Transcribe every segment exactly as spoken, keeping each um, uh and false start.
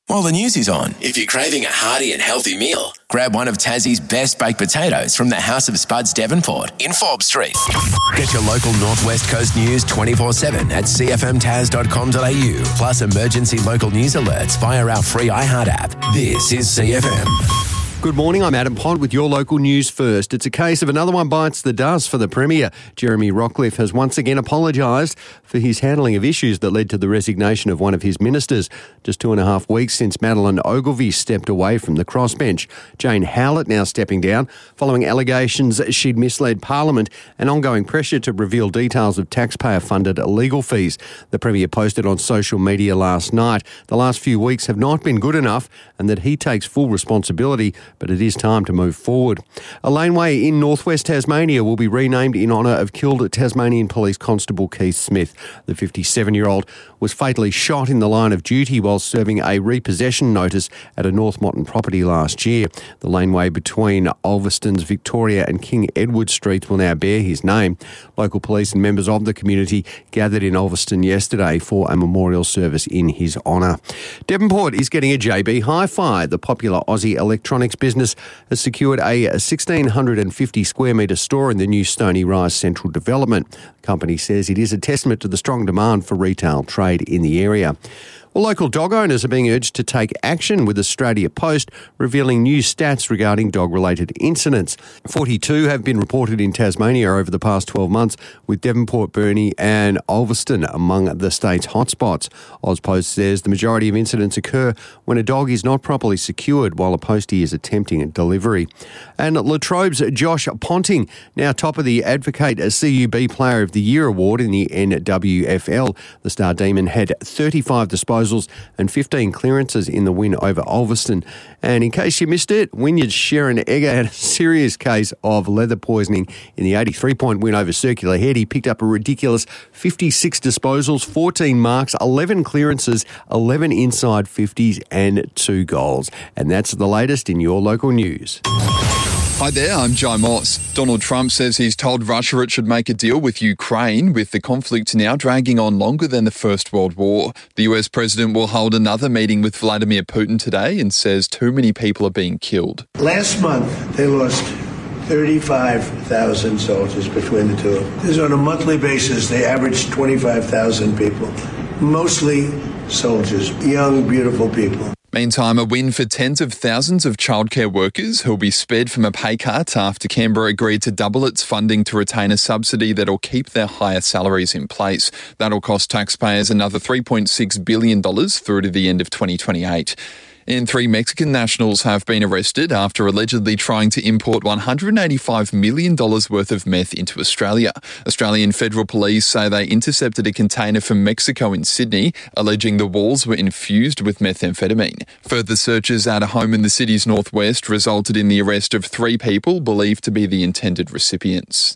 while the news is on. If you're craving a hearty and healthy meal, grab one of Tassie's best baked potatoes from the House of Spuds Devonport in Forbes Street. Get your local Northwest Coast news twenty-four seven at c f m tas dot com dot a u, plus emergency local news alerts via our free iHeart app. This is C F M. Good morning, I'm Adam Pond with your local news first. It's a case of another one bites the dust for the Premier. Jeremy Rockcliffe has once again apologised for his handling of issues that led to the resignation of one of his ministers. Just two and a half weeks since Madeleine Ogilvie stepped away from the crossbench. Jane Howlett now stepping down following allegations she'd misled Parliament and ongoing pressure to reveal details of taxpayer-funded legal fees. The Premier posted on social media last night the last few weeks have not been good enough and that he takes full responsibility, but it is time to move forward. A laneway in northwest Tasmania will be renamed in honour of killed Tasmanian Police Constable Keith Smith. The fifty-seven-year-old was fatally shot in the line of duty while serving a repossession notice at a North Motton property last year. The laneway between Ulverstons, Victoria and King Edward Streets will now bear his name. Local police and members of the community gathered in Ulverston yesterday for a memorial service in his honour. Devonport is getting a J B Hi-Fi. The popular Aussie electronics business has secured a one thousand six hundred fifty square metre store in the new Stony Rise Central development. The company says it is a testament to the strong demand for retail trade in the area. Well, local dog owners are being urged to take action, with Australia Post revealing new stats regarding dog-related incidents. forty-two have been reported in Tasmania over the past twelve months, with Devonport, Burnie and Ulverston among the state's hotspots. AusPost says the majority of incidents occur when a dog is not properly secured while a postie is attempting a delivery. And Latrobe's Josh Ponting, now top of the Advocate C U B Player of the Year award in the N W F L. The Star Demon had thirty-five disposals and fifteen clearances in the win over Ulverston. And in case you missed it, Wynyard's Sharon Egger had a serious case of leather poisoning in the eighty-three point win over Circular Head. He picked up a ridiculous fifty-six disposals, fourteen marks, eleven clearances, eleven inside fifties and two goals. And that's the latest in your local news. Hi there, I'm Jai Moss. Donald Trump says he's told Russia it should make a deal with Ukraine, with the conflict now dragging on longer than the First World War. The U S president will hold another meeting with Vladimir Putin today and says too many people are being killed. Last month, they lost thirty-five thousand soldiers between the two. This is on a monthly basis. They averaged twenty-five thousand people, mostly soldiers, young, beautiful people. Meantime, a win for tens of thousands of childcare workers who'll be spared from a pay cut after Canberra agreed to double its funding to retain a subsidy that'll keep their higher salaries in place. That'll cost taxpayers another three point six billion dollars through to the end of twenty twenty-eight. And three Mexican nationals have been arrested after allegedly trying to import one hundred eighty-five million dollars worth of meth into Australia. Australian federal police say they intercepted a container from Mexico in Sydney, alleging the walls were infused with methamphetamine. Further searches at a home in the city's northwest resulted in the arrest of three people believed to be the intended recipients.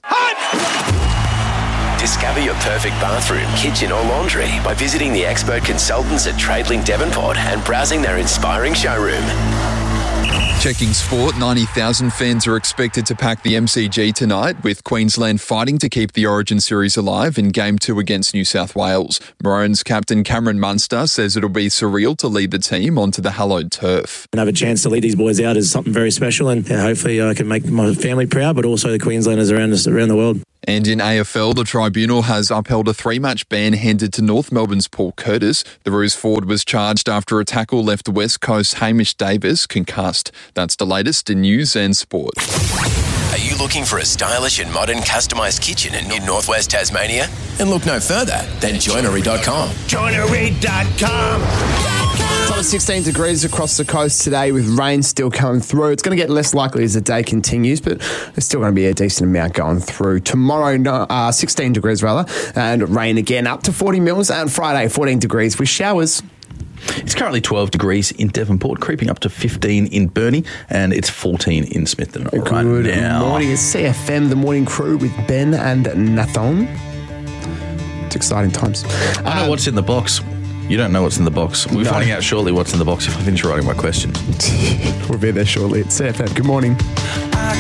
Discover your perfect bathroom, kitchen or laundry by visiting the expert consultants at Tradelink Devonport and browsing their inspiring showroom. Checking sport, ninety thousand fans are expected to pack the M C G tonight, with Queensland fighting to keep the Origin series alive in Game two against New South Wales. Maroons captain Cameron Munster says it'll be surreal to lead the team onto the hallowed turf. And have a chance to lead these boys out is something very special, and yeah, hopefully I can make my family proud, but also the Queenslanders around us, around the world. And in A F L, the tribunal has upheld a three-match ban handed to North Melbourne's Paul Curtis. The Roos forward was charged after a tackle left West Coast Hamish Davis concussed. That's the latest in news and sport. Are you looking for a stylish and modern customised kitchen in, in northwest Tasmania? Then look no further than joinery dot com. joinery dot com. It's on sixteen degrees across the coast today, with rain still coming through. It's going to get less likely as the day continues, but there's still going to be a decent amount going through. Tomorrow, uh, sixteen degrees rather, and rain again up to forty mils. And Friday, fourteen degrees with showers. It's currently twelve degrees in Devonport, creeping up to fifteen in Burnie, and it's fourteen in Smithton right Good now. Good morning. It's C F M, the morning crew with Ben and Nathan. It's exciting times. I know um, what's in the box. You don't know what's in the box. We're no. finding out shortly what's in the box if I finish writing my question. We'll be there shortly. It's C F M. Good morning.